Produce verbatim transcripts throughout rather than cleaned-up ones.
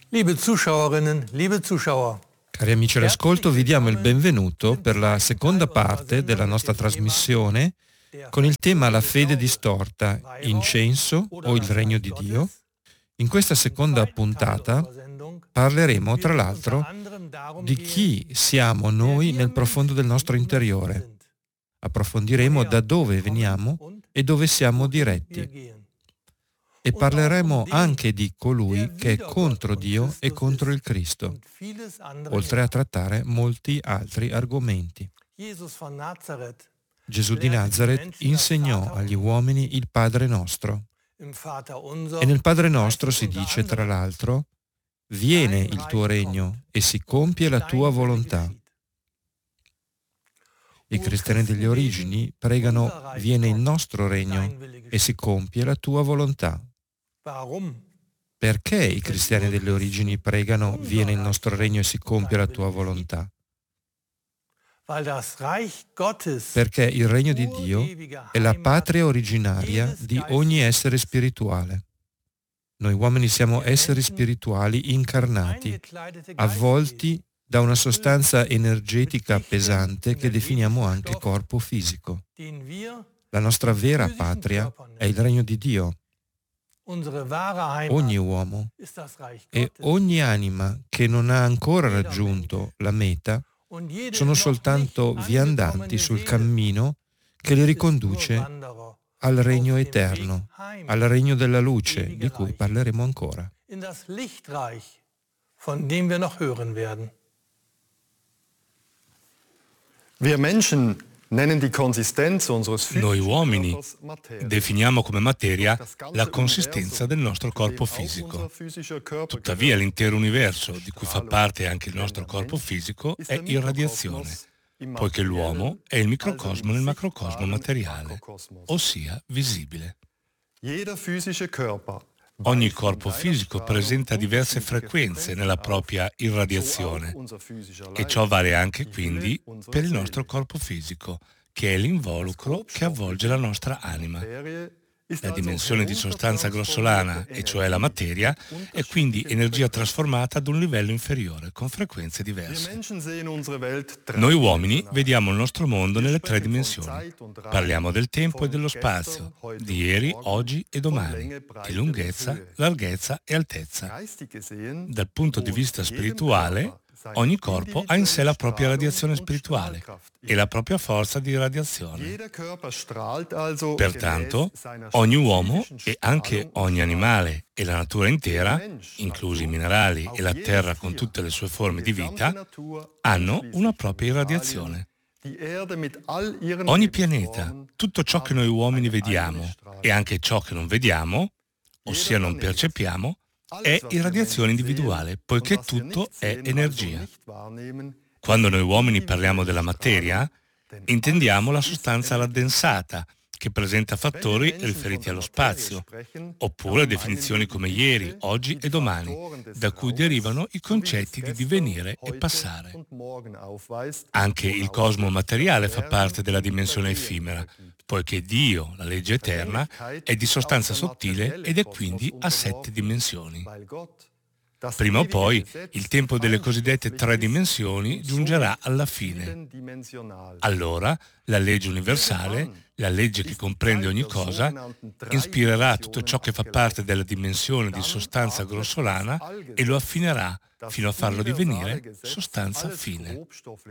Liebe Zuschauerinnen, liebe Zuschauer. Cari amici all'ascolto, vi diamo il benvenuto per la seconda parte della nostra trasmissione con il tema La fede distorta, incenso o il regno di Dio. In questa seconda puntata parleremo, tra l'altro, di chi siamo noi nel profondo del nostro interiore. Approfondiremo da dove veniamo e dove siamo diretti. E parleremo anche di colui che è contro Dio e contro il Cristo, oltre a trattare molti altri argomenti. Gesù di Nazaret insegnò agli uomini il Padre nostro. E nel Padre nostro si dice, tra l'altro, viene il tuo regno e si compie la tua volontà. I cristiani delle origini pregano, viene il nostro regno e si compie la tua volontà. Perché i cristiani delle origini pregano, viene il nostro regno e si compie la tua volontà? Perché il regno di Dio è la patria originaria di ogni essere spirituale. Noi uomini siamo esseri spirituali incarnati, avvolti da una sostanza energetica pesante che definiamo anche corpo fisico. La nostra vera patria è il regno di Dio. Ogni uomo e ogni anima che non ha ancora raggiunto la meta sono soltanto viandanti sul cammino che li riconduce al regno eterno, al regno della luce, di cui parleremo ancora. Wir Menschen nennen die Konsistenz unseres Noi uomini definiamo come materia la consistenza del nostro corpo fisico. Tuttavia l'intero universo, di cui fa parte anche il nostro corpo fisico, è irradiazione, poiché l'uomo è il microcosmo nel macrocosmo materiale, ossia visibile. Ogni corpo fisico presenta diverse frequenze nella propria irradiazione e ciò vale anche quindi per il nostro corpo fisico, che è l'involucro che avvolge la nostra anima. La dimensione di sostanza grossolana, e cioè la materia, è quindi energia trasformata ad un livello inferiore, con frequenze diverse. Noi uomini vediamo il nostro mondo nelle tre dimensioni. Parliamo del tempo e dello spazio, di ieri, oggi e domani, di lunghezza, larghezza e altezza. Dal punto di vista spirituale, ogni corpo ha in sé la propria radiazione spirituale e la propria forza di radiazione. Pertanto, ogni uomo e anche ogni animale e la natura intera, inclusi i minerali e la terra con tutte le sue forme di vita, hanno una propria irradiazione. Ogni pianeta, tutto ciò che noi uomini vediamo e anche ciò che non vediamo, ossia non percepiamo, è irradiazione individuale, poiché tutto è energia. Quando noi uomini parliamo della materia, intendiamo la sostanza raddensata, che presenta fattori riferiti allo spazio, oppure definizioni come ieri, oggi e domani, da cui derivano i concetti di divenire e passare. Anche il cosmo materiale fa parte della dimensione effimera, poiché Dio, la legge eterna, è di sostanza sottile ed è quindi a sette dimensioni. Prima o poi il tempo delle cosiddette tre dimensioni giungerà alla fine. Allora la legge universale, la legge che comprende ogni cosa, ispirerà tutto ciò che fa parte della dimensione di sostanza grossolana e lo affinerà fino a farlo divenire sostanza fine.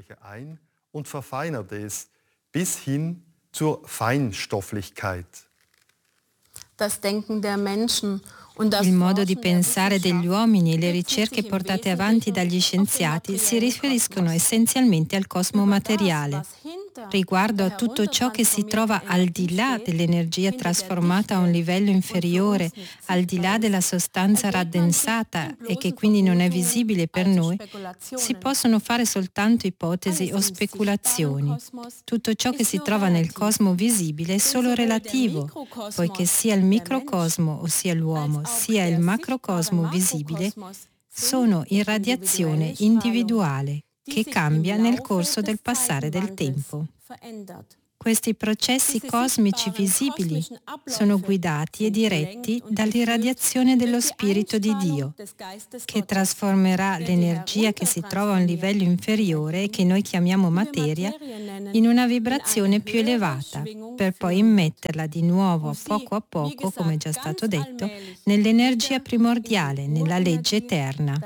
Zur Feinstofflichkeit. Das Denken der Menschen und das Il modo di pensare degli uomini e le ricerche portate avanti dagli scienziati si riferiscono essenzialmente al cosmo materiale, riguardo a tutto ciò che si trova al di là dell'energia trasformata a un livello inferiore, al di là della sostanza raddensata e che quindi non è visibile per noi, si possono fare soltanto ipotesi o speculazioni. Tutto ciò che si trova nel cosmo visibile è solo relativo, poiché sia il microcosmo, ossia l'uomo, sia il macrocosmo visibile, sono irradiazione individuale che cambia nel corso del passare del tempo. Questi processi cosmici visibili sono guidati e diretti dall'irradiazione dello Spirito di Dio, che trasformerà l'energia che si trova a un livello inferiore e che noi chiamiamo materia in una vibrazione più elevata, per poi immetterla di nuovo, poco a poco, come è già stato detto, nell'energia primordiale, nella legge eterna.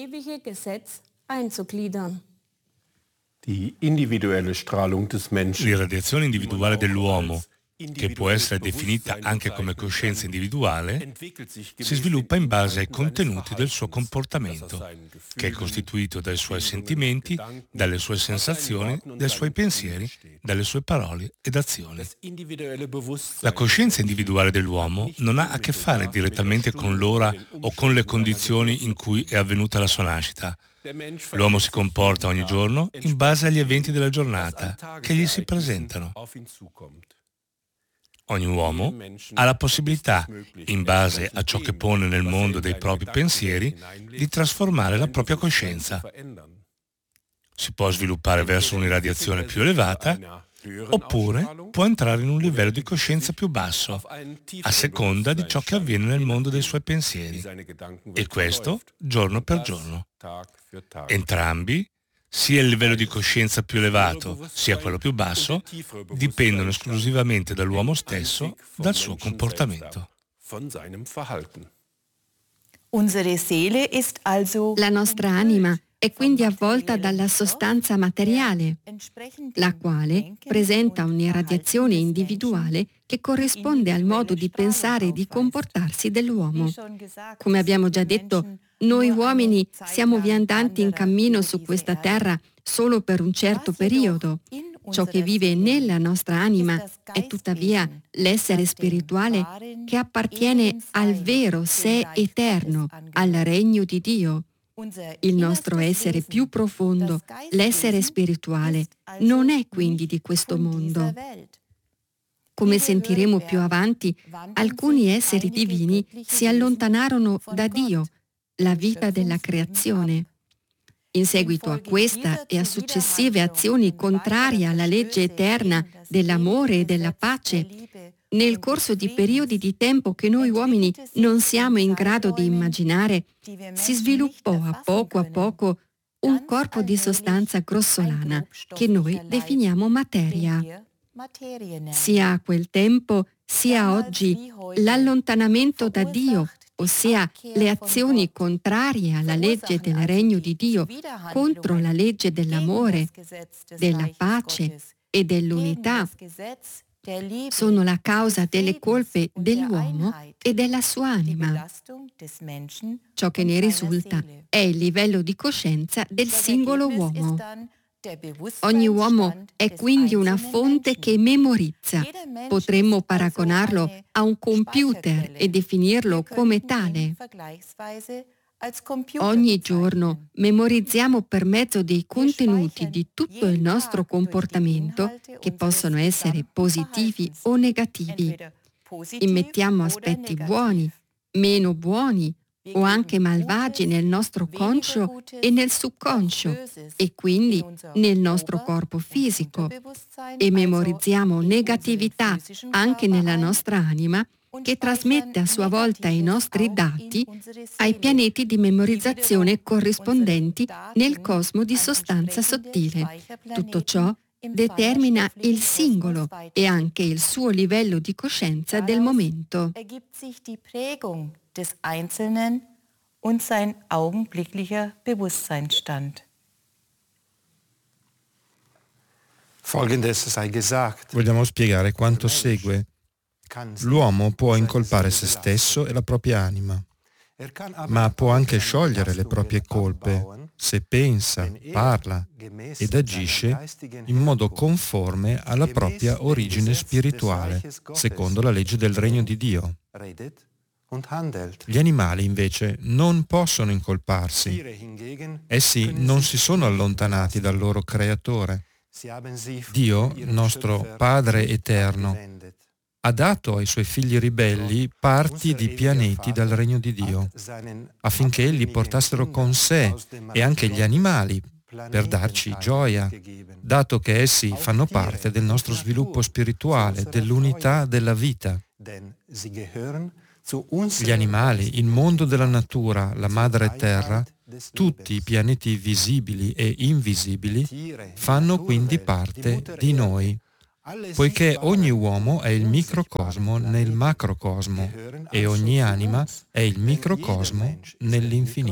L'irradiazione individuale dell'uomo, che può essere definita anche come coscienza individuale, si sviluppa in base ai contenuti del suo comportamento, che è costituito dai suoi sentimenti, dalle sue sensazioni, dai suoi pensieri, dalle sue parole ed azioni. La coscienza individuale dell'uomo non ha a che fare direttamente con l'ora o con le condizioni in cui è avvenuta la sua nascita. L'uomo si comporta ogni giorno in base agli eventi della giornata che gli si presentano. Ogni uomo ha la possibilità, in base a ciò che pone nel mondo dei propri pensieri, di trasformare la propria coscienza. Si può sviluppare verso un'irradiazione più elevata, oppure può entrare in un livello di coscienza più basso, a seconda di ciò che avviene nel mondo dei suoi pensieri, e questo giorno per giorno. Entrambi, sia il livello di coscienza più elevato sia quello più basso, dipendono esclusivamente dall'uomo stesso, dal suo comportamento. La nostra anima è quindi avvolta dalla sostanza materiale, la quale presenta un'irradiazione individuale che corrisponde al modo di pensare e di comportarsi dell'uomo. Come abbiamo già detto, noi uomini siamo viandanti in cammino su questa terra solo per un certo periodo. Ciò che vive nella nostra anima è tuttavia l'essere spirituale che appartiene al vero sé eterno, al regno di Dio. Il nostro essere più profondo, l'essere spirituale, non è quindi di questo mondo. Come sentiremo più avanti, alcuni esseri divini si allontanarono da Dio, la vita della creazione. In seguito a questa e a successive azioni contrarie alla legge eterna dell'amore e della pace, nel corso di periodi di tempo che noi uomini non siamo in grado di immaginare, si sviluppò a poco a poco un corpo di sostanza grossolana che noi definiamo materia. Sia a quel tempo sia oggi l'allontanamento da Dio, ossia le azioni contrarie alla legge del regno di Dio contro la legge dell'amore, della pace e dell'unità, sono la causa delle colpe dell'uomo e della sua anima. Ciò che ne risulta è il livello di coscienza del singolo uomo. Ogni uomo è quindi una fonte che memorizza. Potremmo paragonarlo a un computer e definirlo come tale. Ogni giorno memorizziamo per mezzo dei contenuti di tutto il nostro comportamento, che possono essere positivi o negativi. Immettiamo aspetti buoni, meno buoni o anche malvagi nel nostro conscio e nel subconscio e quindi nel nostro corpo fisico, e memorizziamo negatività anche nella nostra anima, che trasmette a sua volta i nostri dati ai pianeti di memorizzazione corrispondenti nel cosmo di sostanza sottile. Tutto ciò determina il singolo e anche il suo livello di coscienza del momento. Und sein augenblicklicher Bewusstseinsstand. Folgendes sei gesagt. Vogliamo spiegare quanto segue. L'uomo può incolpare se stesso e la propria anima, ma può anche sciogliere le proprie colpe se pensa, parla ed agisce in modo conforme alla propria origine spirituale, secondo la legge del regno di Dio. Gli animali invece non possono incolparsi. Essi non si sono allontanati dal loro creatore. Dio, nostro Padre eterno, ha dato ai suoi figli ribelli parti di pianeti dal regno di Dio, affinché li portassero con sé, e anche gli animali per darci gioia, dato che essi fanno parte del nostro sviluppo spirituale, dell'unità della vita. Gli animali, il mondo della natura, la madre terra, tutti i pianeti visibili e invisibili fanno quindi parte di noi, poiché ogni uomo è il microcosmo nel macrocosmo e ogni anima è il microcosmo nell'infinito.